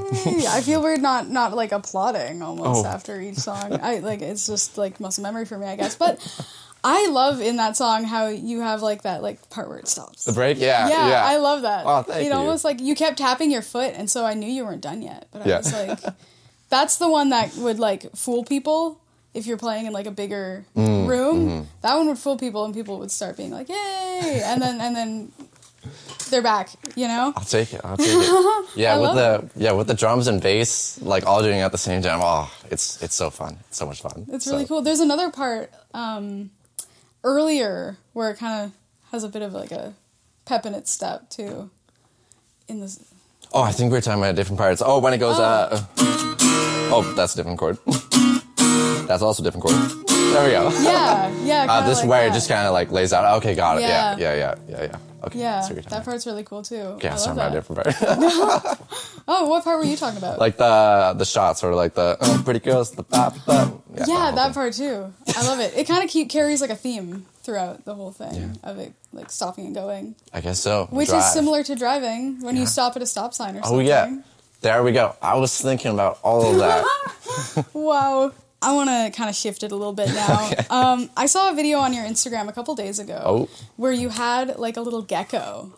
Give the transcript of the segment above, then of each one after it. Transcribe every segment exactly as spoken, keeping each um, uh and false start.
yay! I feel weird not not like applauding almost Oh. after each song. I like it's just like muscle memory for me, I guess. But I love in that song how you have like that like part where it stops. The break? Yeah, Yeah, yeah. I love that. Oh, thank it you. almost like you kept tapping your foot, and so I knew you weren't done yet. But I Yeah. was like, that's the one that would like fool people if you're playing in like a bigger Mm, room. mm-hmm. That one would fool people, and people would start being like, "Yay!" and then and then they're back. You know? I'll take it. I'll take it. Yeah, I with love the yeah with the drums and bass, like all doing it at the same time. Oh, it's it's so fun. It's so much fun. It's So- really cool. There's another part um, earlier where it kind of has a bit of like a pep in its step too. In this, Oh, I think we we're talking about different parts. Oh, when it goes. Oh. Uh, oh, that's a different chord. That's also a different chord. There we go. yeah, yeah. Uh, kinda this like is where that. it just kind of like lays out. Okay, got it. Yeah, Yeah. yeah, yeah, yeah, yeah. Okay, Yeah, that's what you're talking that about. part's really cool too. Okay, I I'll love talk about a that. different part. Oh, what part were you talking about? Like the the shot, sort of like the oh, pretty girls, the pop, pop. yeah, the whole that thing. part too. I love it. It kind of keep carries like a theme throughout the whole thing Yeah. of it, like stopping and going, I guess so. which Drive. is similar to driving when you stop at a stop sign or Oh something. yeah, there we go. I was thinking about all of that. Wow. I want to kind of shift it a little bit now. um, I saw a video on your Instagram a couple days ago Oh. where you had like a little gecko.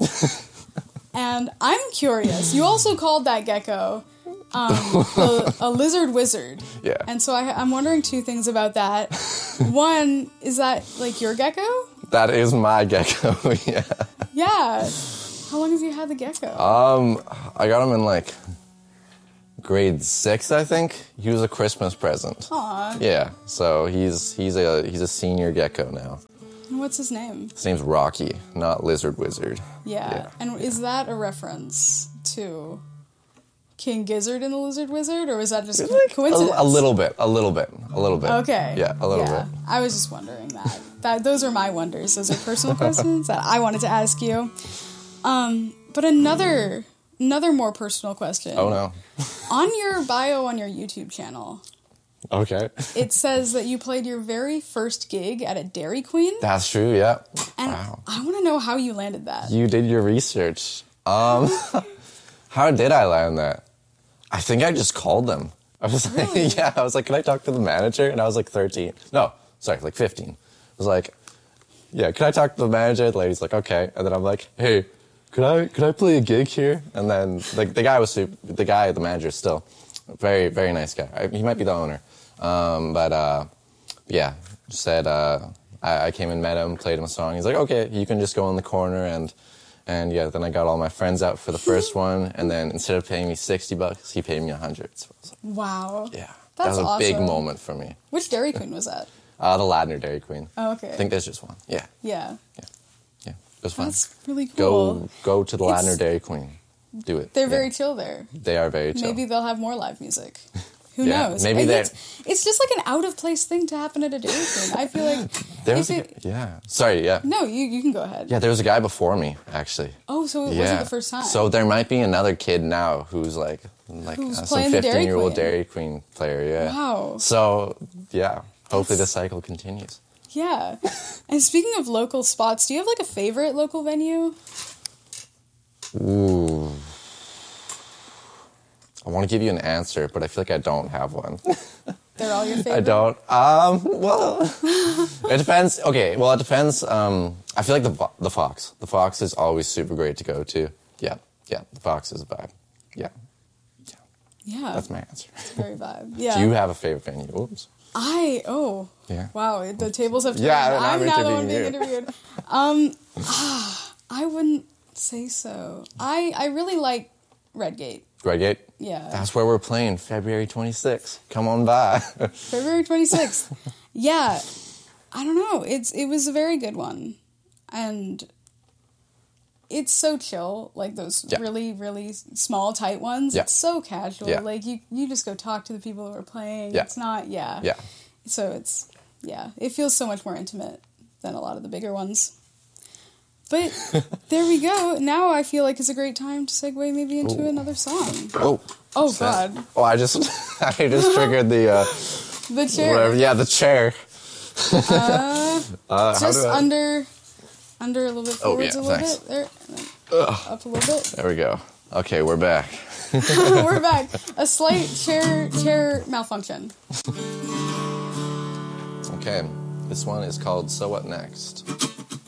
And I'm curious. You also called that gecko um, a, a lizard wizard. Yeah. And so I, I'm wondering two things about that. One, is that like your gecko? That is my gecko. Yeah. Yeah. How long have you had the gecko? Um, I got him in like grade six, I think. He was a Christmas present. Aw. Yeah. So he's he's a he's a senior gecko now. And what's his name? His name's Rocky, not Lizard Wizard. Yeah. Yeah. And is that a reference to King Gizzard and the Lizard Wizard, or was that just co- A, coincidence? a little bit, a little bit, a little bit. Okay. Yeah, a little yeah. bit. I was just wondering that. That those are my wonders. Those are personal questions that I wanted to ask you. Um, but another another more personal question. Oh no. On your bio on your YouTube channel, Okay. it says that you played your very first gig at a Dairy Queen. That's true. Yeah. And Wow. I want to know how you landed that. You did your research. Um, how did I land that? I think I just called them. I was Really? like, yeah, I was like, can I talk to the manager? And I was like thirteen. No, sorry, like fifteen. I was like, yeah, can I talk to the manager? The lady's like, okay. And then I'm like, hey, could I could I play a gig here? And then the, the guy was super, the guy, the manager still, very, very nice guy. I, he might be the owner. Um, but uh, yeah, said uh, I, I came and met him, played him a song. He's like, okay, you can just go in the corner and and yeah. Then I got all my friends out for the first one, and then instead of paying me sixty bucks, he paid me a hundred. So I was like, Wow. yeah, That's that was a big awesome. moment for me. Which Dairy Queen was that? Uh, the Ladner Dairy Queen. Oh, okay. I think there's just one. Yeah, Yeah. yeah, yeah. It was fun. That's really cool. Go go to the It's- Ladner Dairy Queen. Do it. They're Yeah. very chill there. They are very chill. Maybe they'll have more live music. Who Yeah, knows? maybe And they- it's, it's just like an out of place thing to happen at a Dairy Queen. I feel like There if was a, it, yeah. Sorry, yeah. no, you you can go ahead. Yeah, there was a guy before me, actually. Oh, so it yeah. wasn't the first time. So there might be another kid now who's like, like Who's uh, some playing the Dairy fifteen-year-old Queen. Dairy Queen player. Yeah. Wow. So yeah, hopefully the cycle continues. Yeah. And speaking of local spots, do you have like a favorite local venue? Ooh. I want to give you an answer, but I feel like I don't have one. They're all your favorite. I don't. Um. Well, it depends. Okay. Well, it depends. Um. I feel like the Fo- the Fox. The Fox is always super great to go to. Yeah. Yeah. The Fox is a vibe. Yeah. Yeah. That's my answer. very vibe. Yeah. Do you have a favorite venue? Oops. I oh Yeah. wow, the tables have turned. Yeah, and I'm I'm now the one being interviewing interviewed. Um, ah, I wouldn't say so. I I really like Redgate. Redgate. Yeah. That's where we're playing February twenty-sixth. Come on by. February twenty-sixth. Yeah. I don't know. It's it was a very good one. And it's so chill, like those Yeah. really, really small, tight ones. Yeah. It's so casual. Yeah. Like you, you just go talk to the people who are playing. Yeah. It's not, yeah. Yeah. So it's, yeah, it feels so much more intimate than a lot of the bigger ones. But there we go. Now I feel like it's a great time to segue maybe into Ooh. another song. Oh. Oh, what's that? God. Oh, I just, I just triggered the, uh, The chair. whatever. Yeah, the chair. Uh, Uh, how just do I? under, under a little bit Oh, forwards yeah, a little thanks. bit. There. and then Up a little bit. There we go. Okay, we're back. We're back. A slight chair chair malfunction. Okay, this one is called So What Next?